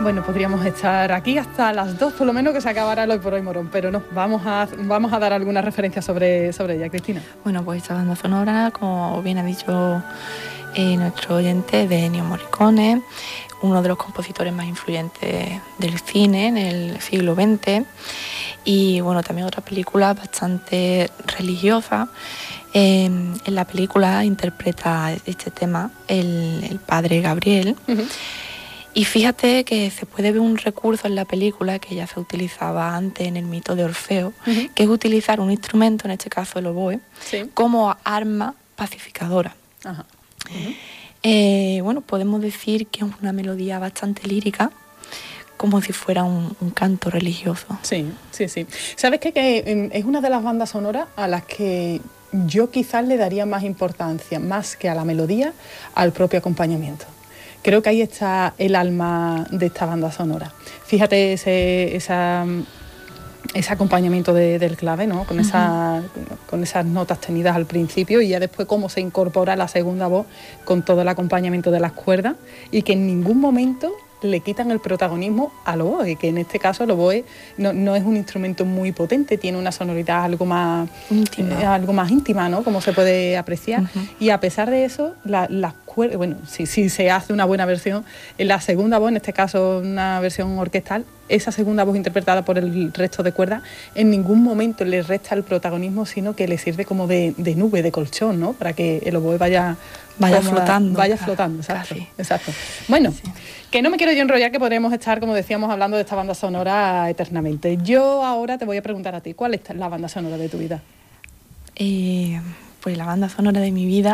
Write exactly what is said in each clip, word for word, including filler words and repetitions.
Bueno, podríamos estar aquí hasta las dos, por lo menos, que se acabara el Hoy por Hoy Morón, pero no, vamos a, vamos a dar algunas referencias sobre, sobre ella, Cristina. Bueno, pues esta banda sonora, como bien ha dicho eh, nuestro oyente, de Ennio Morricone, uno de los compositores más influyentes del cine en el siglo veinte, y bueno, también otra película bastante religiosa. Eh, en la película interpreta este tema el, el padre Gabriel. Uh-huh. Y fíjate que se puede ver un recurso en la película que ya se utilizaba antes en el mito de Orfeo, uh-huh. que es utilizar un instrumento, en este caso el oboe, sí. como arma pacificadora. Uh-huh. Uh-huh. Eh, bueno, podemos decir que es una melodía bastante lírica, como si fuera un, un canto religioso. Sí, sí, sí. ¿Sabes qué? Que es una de las bandas sonoras a las que yo quizás le daría más importancia, más que a la melodía, al propio acompañamiento. Creo que ahí está el alma de esta banda sonora. Fíjate ese, esa, ese acompañamiento de, del clave, ¿no? Con, uh-huh. esa, con esas notas tenidas al principio y ya después cómo se incorpora la segunda voz con todo el acompañamiento de las cuerdas y que en ningún momento le quitan el protagonismo al oboe, que en este caso el oboe no, no es un instrumento muy potente, tiene una sonoridad algo más íntima, eh, algo más íntima, ¿no? Como se puede apreciar. Uh-huh. Y a pesar de eso, la, las cuerdas, bueno, si, si se hace una buena versión, en la segunda voz, en este caso una versión orquestal, esa segunda voz interpretada por el resto de cuerdas, en ningún momento le resta el protagonismo, sino que le sirve como de, de nube, de colchón, ¿no? Para que el oboe vaya... Vaya cómoda, flotando. Vaya flotando, exacto, exacto. Bueno, sí. que no me quiero yo enrollar, que podremos estar, como decíamos, hablando de esta banda sonora eternamente. Yo ahora te voy a preguntar a ti, ¿cuál es la banda sonora de tu vida? Eh, pues la banda sonora de mi vida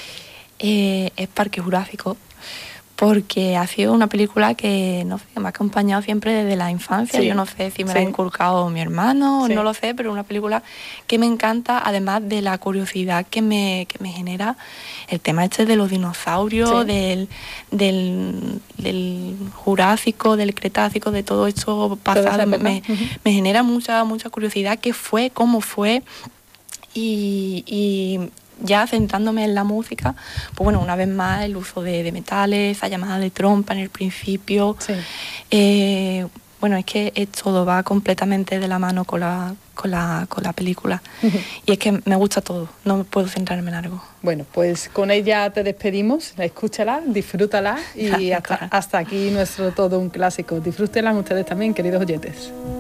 eh, es Parque Jurásico, porque ha sido una película que, no sé, me ha acompañado siempre desde la infancia. Sí. Yo no sé si me sí. la ha inculcado mi hermano, sí. no lo sé, pero una película que me encanta, además de la curiosidad que me, que me genera el tema este de los dinosaurios, sí. del, del, del Jurásico, del Cretácico, de todo esto pasado. Me, me, uh-huh. me genera mucha, mucha curiosidad qué fue, cómo fue, y... y ya centrándome en la música, pues bueno, una vez más el uso de, de metales, esa llamada de trompa en el principio. Sí. Eh, bueno, es que es todo, va completamente de la mano con la, con la, con la película. Uh-huh. Y es que me gusta todo, no puedo centrarme en algo. Bueno, pues con ella te despedimos, escúchala, disfrútala y hasta, hasta aquí nuestro Todo un Clásico. Disfrútenla ustedes también, queridos oyentes.